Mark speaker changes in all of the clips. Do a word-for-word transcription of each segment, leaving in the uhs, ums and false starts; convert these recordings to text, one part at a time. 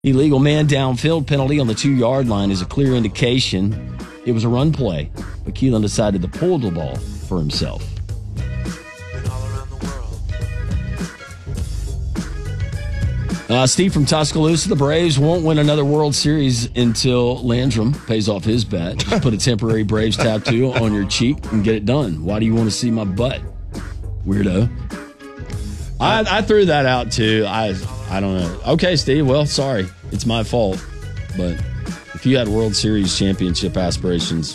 Speaker 1: Illegal man downfield penalty on the two-yard line is a clear indication it was a run play, but Keelan decided to pull the ball for himself. Uh, Steve from Tuscaloosa, the Braves won't win another World Series until Landrum pays off his bet. Just put a temporary Braves tattoo on your cheek and get it done. Why do you want to see my butt, weirdo? I, I threw that out too. I I don't know. Okay, Steve, well, sorry. It's my fault. But if you had World Series championship aspirations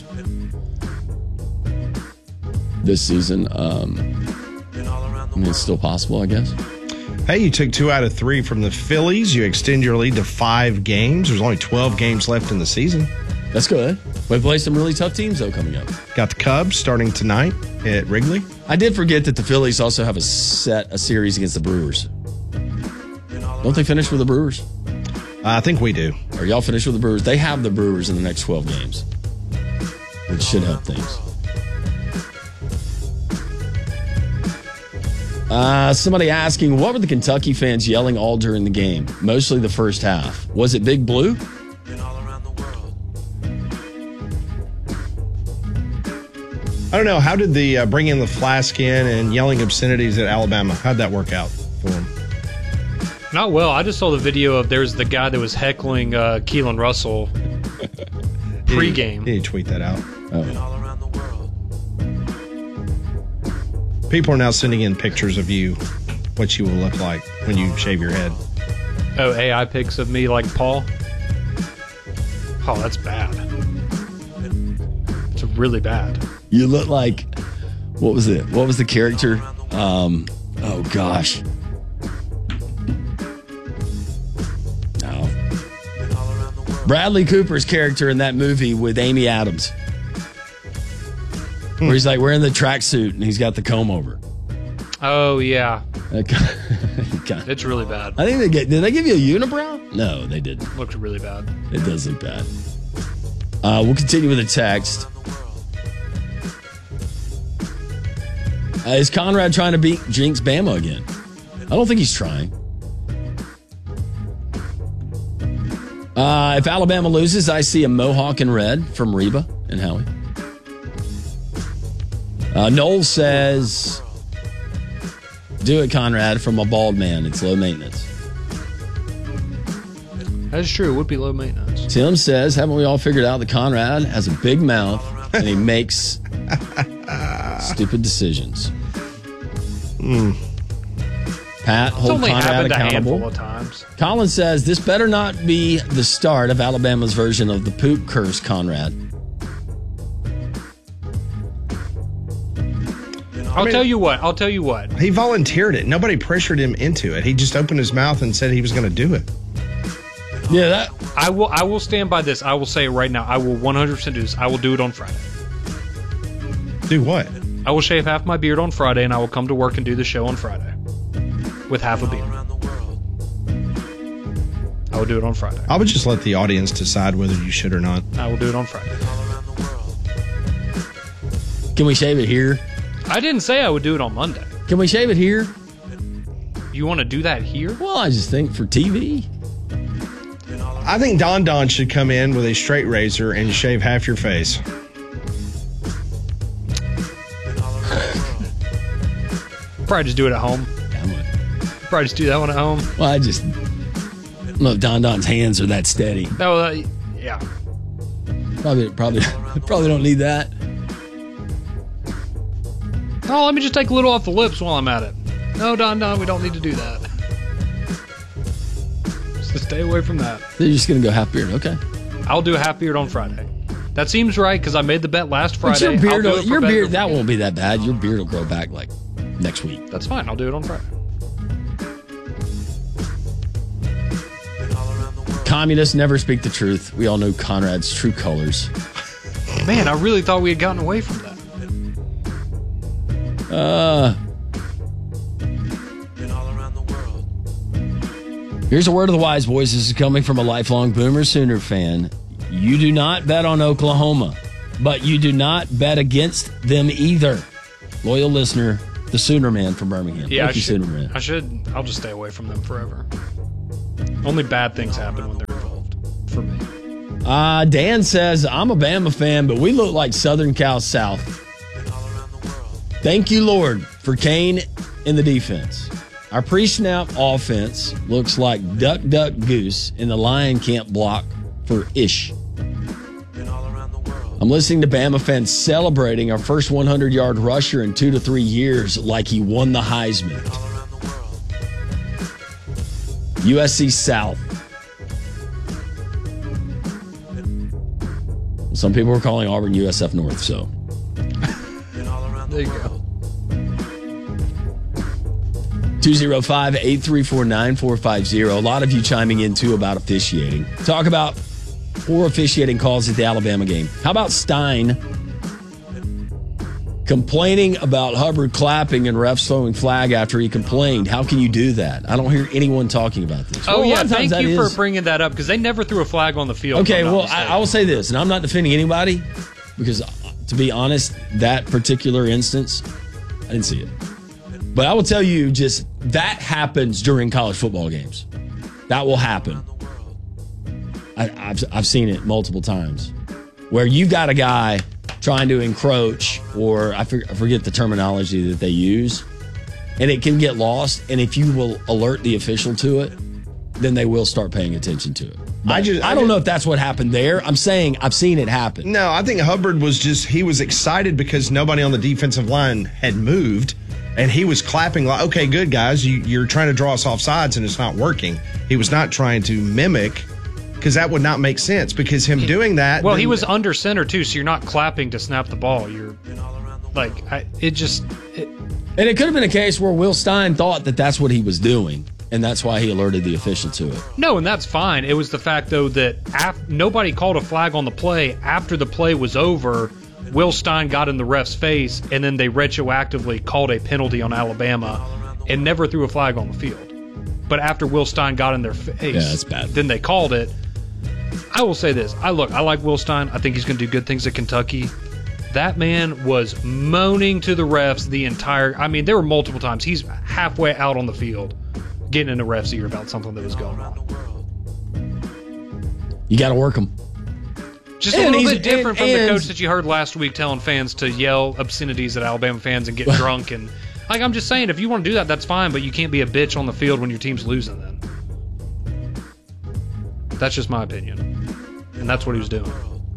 Speaker 1: this season, um, I mean, it's still possible, I guess.
Speaker 2: Hey, you took two out of three from the Phillies. You extend your lead to five games. There's only twelve games left in the season.
Speaker 1: That's good. We play some really tough teams, though, coming up.
Speaker 2: Got the Cubs starting tonight at Wrigley.
Speaker 1: I did forget that the Phillies also have a set a series against the Brewers. Don't they finish with the Brewers?
Speaker 2: Uh, I think we do.
Speaker 1: Or y'all finish with the Brewers? They have the Brewers in the next twelve games, which should help things. Uh, somebody asking, what were the Kentucky fans yelling all during the game? Mostly the first half. Was it Big Blue?
Speaker 2: I don't know. How did the uh, bring in the flask in and yelling obscenities at Alabama, how'd that work out for them?
Speaker 3: Not well. I just saw the video of there's the guy that was heckling uh, Keelan Russell pregame.
Speaker 2: He didn't tweet that out.
Speaker 1: Oh.
Speaker 2: People are now sending in pictures of you, what you will look like when you shave your head.
Speaker 3: Oh, A I pics of me like Paul? Oh, that's bad. It's really bad.
Speaker 1: You look like, what was it? What was the character? Um, oh, gosh. No. Bradley Cooper's character in that movie with Amy Adams. Where he's like wearing the tracksuit and he's got the comb over.
Speaker 3: Oh, yeah.
Speaker 1: God.
Speaker 3: It's really bad.
Speaker 1: I think they get. Did they give you a unibrow? No, they didn't.
Speaker 3: Looked really bad.
Speaker 1: It does look bad. Uh, we'll continue with a text. Uh, is Conrad trying to beat Jinx Bama again? I don't think he's trying. Uh, if Alabama loses, I see a Mohawk in red from Reba and Howie. Uh, Noel says, do it, Conrad, from a bald man. It's low maintenance.
Speaker 3: That's true. It would be low maintenance.
Speaker 1: Tim says, haven't we all figured out that Conrad has a big mouth and he makes stupid decisions?
Speaker 2: Mm.
Speaker 1: Pat, hold Conrad accountable.
Speaker 3: Of times.
Speaker 1: Colin says, this better not be the start of Alabama's version of the poop curse, Conrad.
Speaker 3: I'll
Speaker 2: I mean,
Speaker 3: tell you what. I'll tell you what.
Speaker 2: He volunteered it. Nobody pressured him into it. He just opened his mouth and said he was going to do it.
Speaker 1: Yeah, that
Speaker 3: I will. I will stand by this. I will say it right now. I will one hundred percent do this. I will do it on Friday.
Speaker 2: Do what?
Speaker 3: I will shave half my beard on Friday, and I will come to work and do the show on Friday with half a beard. I will do it on Friday.
Speaker 2: I would just let the audience decide whether you should or not.
Speaker 3: I will do it on Friday.
Speaker 1: Can we shave it here?
Speaker 3: I didn't say I would do it on Monday.
Speaker 1: Can we shave it here?
Speaker 3: You want to do that here?
Speaker 1: Well, I just think for T V.
Speaker 2: I think Don Don should come in with a straight razor and shave half your face.
Speaker 3: Probably just do it at home.
Speaker 1: Yeah, I'm gonna,
Speaker 3: Probably just do that one at home.
Speaker 1: well, I just I don't know if Don Don's hands are that steady.
Speaker 3: No, uh, yeah.
Speaker 1: Probably, probably, probably don't need that.
Speaker 3: Oh, let me just take a little off the lips while I'm at it. No, Don Don, we don't need to do that. Just stay away from that.
Speaker 1: They're just gonna go half beard, okay?
Speaker 3: I'll do a half beard on Friday. That seems right because I made the bet last
Speaker 1: But
Speaker 3: Friday.
Speaker 1: your beard,
Speaker 3: I'll do
Speaker 1: will-
Speaker 3: it for
Speaker 1: your
Speaker 3: better
Speaker 1: beard,
Speaker 3: for
Speaker 1: that
Speaker 3: you.
Speaker 1: won't be that bad. Your beard will grow back like next week.
Speaker 3: That's fine. I'll do it on Friday.
Speaker 1: Communists never speak the truth. We all know Conrad's true colors.
Speaker 3: Man, I really thought we had gotten away from that.
Speaker 1: Uh, here's a word of the wise, boys. This is coming from a lifelong Boomer Sooner fan. You do not bet on Oklahoma, but you do not bet against them either. Loyal listener, the Sooner man from Birmingham.
Speaker 3: Yeah,
Speaker 1: Thank
Speaker 3: I
Speaker 1: you,
Speaker 3: should.
Speaker 1: Sooner man.
Speaker 3: I should. I'll just stay away from them forever. Only bad things happen when they're involved, for me.
Speaker 1: Uh, Dan says, I'm a Bama fan, but we look like Southern Cal South. Thank you, Lord, for Kane in the defense. Our pre-snap offense looks like duck, duck, goose, and the lion can't block for ish. I'm listening to Bama fans celebrating our first hundred-yard rusher in two to three years like he won the Heisman. U S C South. Some people are calling Auburn U S F North, so.
Speaker 3: There you go.
Speaker 1: two oh five, eight three four, nine four five zero. A lot of you chiming in, too, about officiating. Talk about poor officiating calls at the Alabama game. How about Stein complaining about Hubbard clapping and refs throwing flag after he complained? How can you do that? I don't hear anyone talking about this.
Speaker 3: Oh,
Speaker 1: well,
Speaker 3: yeah, thank you
Speaker 1: is,
Speaker 3: for bringing that up, because they never threw a flag on the field.
Speaker 1: Okay, well, I, I will say this, and I'm not defending anybody, because, to be honest, that particular instance, I didn't see it. But I will tell you, just that happens during college football games. That will happen. I, I've, I've seen it multiple times where you've got a guy trying to encroach, or I forget, I forget the terminology that they use, and it can get lost. And if you will alert the official to it, then they will start paying attention to it. But I just I don't know if that's what happened there. I'm saying I've seen it happen.
Speaker 2: No, I think Hubbard was just, he was excited because nobody on the defensive line had moved. And he was clapping like, okay, good, guys. You, you're trying to draw us off sides, and it's not working. He was not trying to mimic, because that would not make sense, because him doing that.
Speaker 3: Well, he was under center, too, so you're not clapping to snap the ball. You're like, I, it just. It,
Speaker 1: and it could have been a case where Will Stein thought that that's what he was doing, and that's why he alerted the official to it.
Speaker 3: No, and that's fine. It was the fact, though, that af- nobody called a flag on the play. After the play was over, Will Stein got in the ref's face, and then they retroactively called a penalty on Alabama and never threw a flag on the field. But after Will Stein got in their face,
Speaker 1: yeah, that's bad.
Speaker 3: Then they called it. I will say this. I look, I like Will Stein. I think he's going to do good things at Kentucky. That man was moaning to the refs the entire – I mean, there were multiple times. He's halfway out on the field getting in the ref's ear about something that was going on.
Speaker 1: You got to work them.
Speaker 3: Just a
Speaker 1: and
Speaker 3: little bit different
Speaker 1: and,
Speaker 3: from
Speaker 1: and,
Speaker 3: the coach that you heard last week telling fans to yell obscenities at Alabama fans and get drunk. And like, I'm just saying, if you want to do that, that's fine, but you can't be a bitch on the field when your team's losing then. That's just my opinion. And that's what he was doing.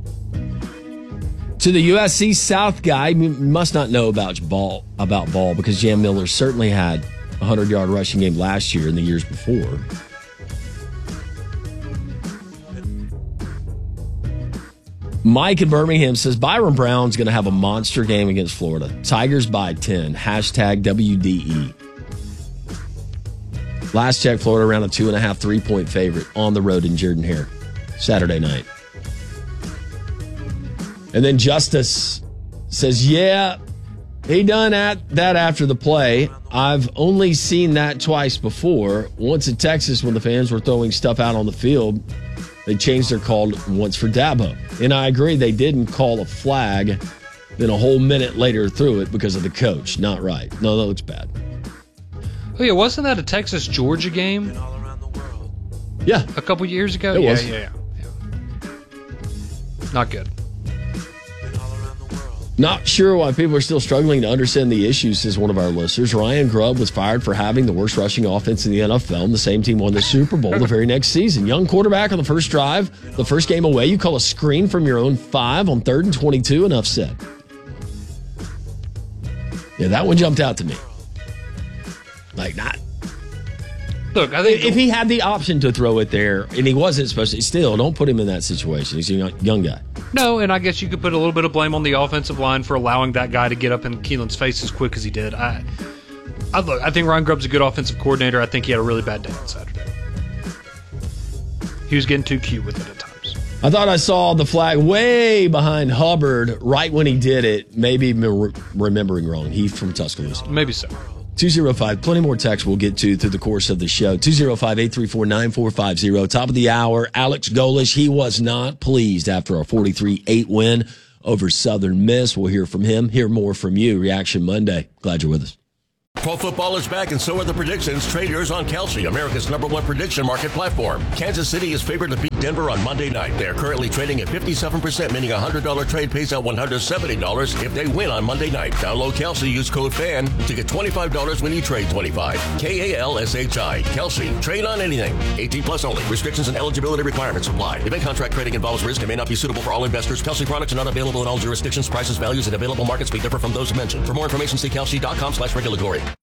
Speaker 1: To the U S C South guy, you must not know about ball, about ball because Jam Miller certainly had a hundred-yard rushing game last year and the years before. Mike in Birmingham says Byron Brown's going to have a monster game against Florida. Tigers by ten. Hashtag W D E. Last check, Florida around a two and a half, three-point favorite on the road in Jordan Hare Saturday night. And then Justice says, yeah, he done at that after the play. I've only seen that twice before. Once in Texas when the fans were throwing stuff out on the field. They changed their call once for Dabo. And I agree, they didn't call a flag, then a whole minute later threw it because of the coach. Not right. No, that looks bad.
Speaker 3: Oh, yeah, wasn't that a Texas-Georgia game?
Speaker 1: Yeah.
Speaker 3: A couple years ago?
Speaker 1: It
Speaker 3: yeah,
Speaker 1: was.
Speaker 3: yeah, yeah, yeah. Not good.
Speaker 1: Not sure why people are still struggling to understand the issues, says one of our listeners. Ryan Grubb was fired for having the worst rushing offense in the N F L, and the same team won the Super Bowl the very next season. Young quarterback on the first drive, the first game away. You call a screen from your own five on third and twenty-two, enough said. Yeah, that one jumped out to me. Like, not.
Speaker 3: Look, I think
Speaker 1: if he had the option to throw it there, and he wasn't supposed to, still, don't put him in that situation. He's a young, young guy.
Speaker 3: No, and I guess you could put a little bit of blame on the offensive line for allowing that guy to get up in Keelan's face as quick as he did. I, I look, I think Ryan Grubb's a good offensive coordinator. I think he had a really bad day on Saturday. He was getting too cute with it at times.
Speaker 1: I thought I saw the flag way behind Hubbard right when he did it. Maybe me- remembering wrong. Heath from Tuscaloosa.
Speaker 3: Maybe so.
Speaker 1: two oh five, plenty more text we'll get to through the course of the show. two oh five, eight three four, nine four five zero. Top of the hour, Alex Golesh. He was not pleased after our forty-three eight win over Southern Miss. We'll hear from him, hear more from you. Reaction Monday. Glad you're with us.
Speaker 4: Pro football is back, and so are the predictions. Trade yours on Kalshi, America's number one prediction market platform. Kansas City is favored to beat Denver on Monday night. They are currently trading at fifty-seven percent, meaning a one hundred dollars trade pays out one hundred seventy dollars if they win on Monday night. Download Kalshi, use code FAN to get twenty-five dollars when you trade twenty-five dollars. K A L S H I. Kalshi. Trade on anything. eighteen plus only. Restrictions and eligibility requirements apply. Event contract trading involves risk and may not be suitable for all investors. Kalshi products are not available in all jurisdictions. Prices, values, and available markets may differ from those mentioned. For more information, see Kalshi dot com slash regulatory.